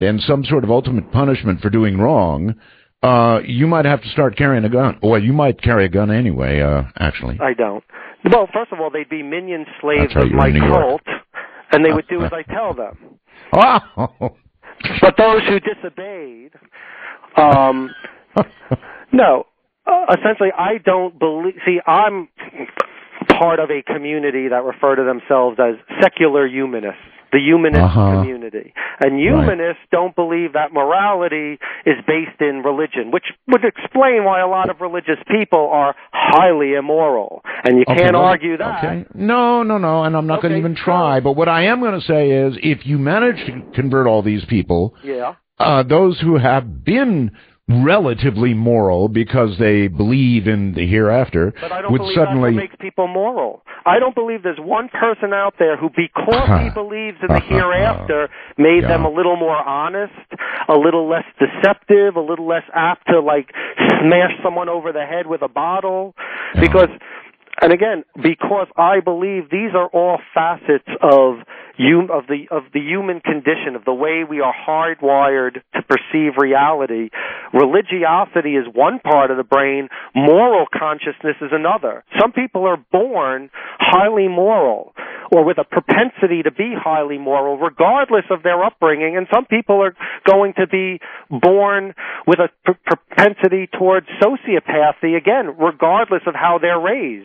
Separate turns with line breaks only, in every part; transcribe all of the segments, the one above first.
and some sort of ultimate punishment for doing wrong, you might have to start carrying a gun. Well, you might carry a gun anyway, actually.
I don't. Well, first of all, they'd be minion slaves
right,
of my cult, and they would do as I tell them.
Oh.
But those who disobeyed, no. Essentially, I don't believe... See, I'm part of a community that refer to themselves as secular humanists, the humanist community. And humanists don't believe that morality is based in religion, which would explain why a lot of religious people are highly immoral. And you can't argue that.
Okay. No, and I'm not going to even try. But what I am going to say is, if you manage to convert all these people, those who have been relatively moral because they believe in the hereafter,
but I don't believe that's what makes people moral. I don't believe there's one person out there who, because he believes in the hereafter, made them a little more honest, a little less deceptive, a little less apt to, like, smash someone over the head with a bottle. Because, and again, because I believe these are all facets of the human condition, of the way we are hardwired to perceive reality. Religiosity is one part of the brain. Moral consciousness is another. Some people are born highly moral, or with a propensity to be highly moral, regardless of their upbringing. And some people are going to be born with a propensity towards sociopathy, again, regardless of how they're raised.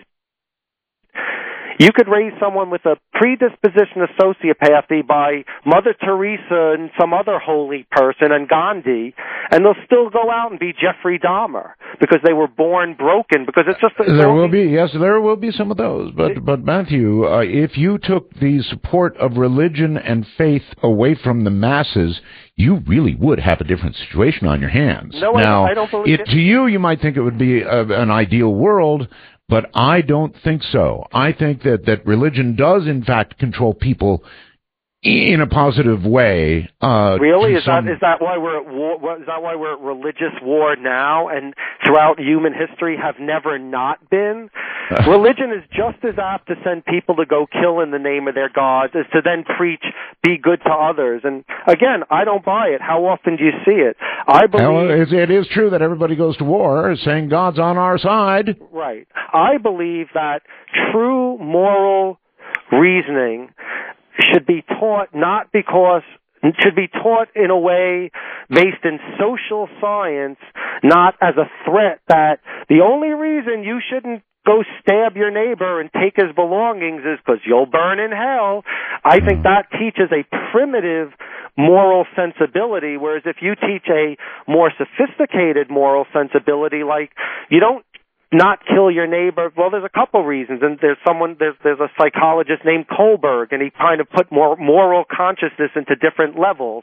You could raise someone with a predisposition to sociopathy by Mother Teresa and some other holy person and Gandhi, and they'll still go out and be Jeffrey Dahmer because they were born broken. Because it's just
there will be some of those. But Matthew, if you took the support of religion and faith away from the masses, you really would have a different situation on your hands.
No, I don't believe it.
To you might think it would be an ideal world. But I don't think so. I think that religion does, in fact, control people in a positive way.
Really? Is that why we're at war? Is that why we're at religious war now, and throughout human history have never not been? Religion is just as apt to send people to go kill in the name of their gods as to then preach, be good to others. And again, I don't buy it. How often do you see it? I believe
it is true that everybody goes to war saying God's on our side.
Right. I believe that true moral reasoning should be taught should be taught in a way based in social science, not as a threat that the only reason you shouldn't go stab your neighbor and take his belongings is because you'll burn in hell. I think that teaches a primitive moral sensibility, whereas if you teach a more sophisticated moral sensibility, like you don't not kill your neighbor. Well, there's a couple reasons, and there's a psychologist named Kohlberg, and he kind of put more moral consciousness into different levels.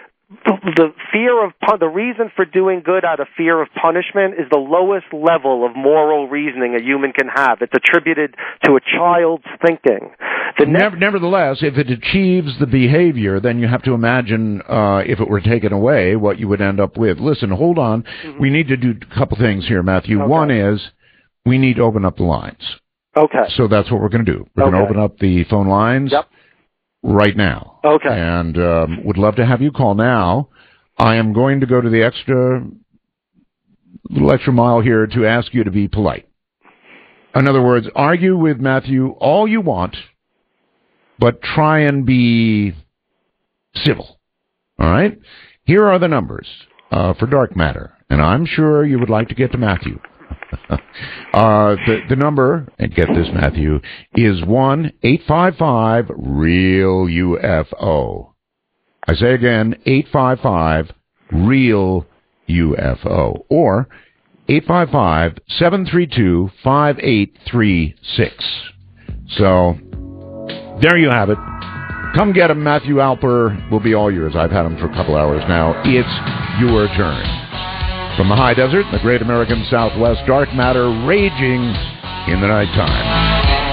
The reason for doing good out of fear of punishment is the lowest level of moral reasoning a human can have. It's attributed to a child's thinking.
Nevertheless, if it achieves the behavior, then you have to imagine if it were taken away, what you would end up with. Listen, hold on. Mm-hmm. We need to do a couple things here, Matthew. Okay. One is we need to open up the lines.
Okay.
So that's what we're going to do. We're going to open up the phone lines.
Yep.
Right now.
Okay.
And would love to have you call now. I am going to go to the little extra mile here to ask you to be polite. In other words, argue with Matthew all you want, but try and be civil. All right? Here are the numbers for Dark Matter, and I'm sure you would like to get to Matthew. The number, and get this, Matthew, is 1-855-REAL-UFO. I say again, 855-REAL-UFO, or 855-732-5836. So, there you have it. Come get him. Matthew Alper will be all yours. I've had him for a couple hours now. It's your turn. From the high desert, the great American Southwest, Dark Matter raging in the nighttime.